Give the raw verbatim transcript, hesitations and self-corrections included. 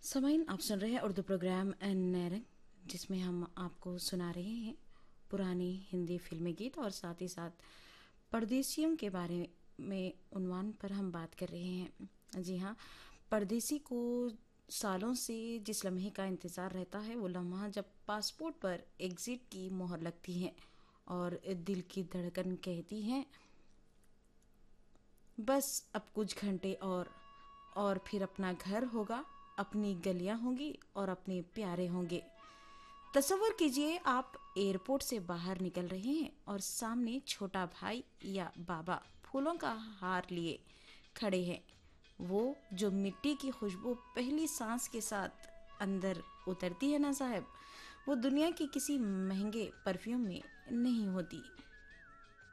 समाइन आप सुन रहे हैं उर्दू प्रोग्राम नैरंग, जिसमें हम आपको सुना रहे हैं पुरानी हिंदी फिल्मी गीत और साथ ही साथ परदेसियों के बारे में उन्वान पर हम बात कर रहे हैं। जी हाँ, परदेसी को सालों से जिस लम्हे का इंतज़ार रहता है वो लम्हा जब पासपोर्ट पर एग्ज़िट की मोहर लगती है और दिल की धड़कन कहती है बस अब कुछ घंटे और और फिर अपना घर होगा, अपनी गलियां होंगी और अपने प्यारे होंगे। तसव्वुर कीजिए आप एयरपोर्ट से बाहर निकल रहे हैं और सामने छोटा भाई या बाबा फूलों का हार लिए खड़े हैं। वो जो मिट्टी की खुशबू पहली सांस के साथ अंदर उतरती है ना साहब, वो दुनिया की किसी महंगे परफ्यूम में नहीं होती।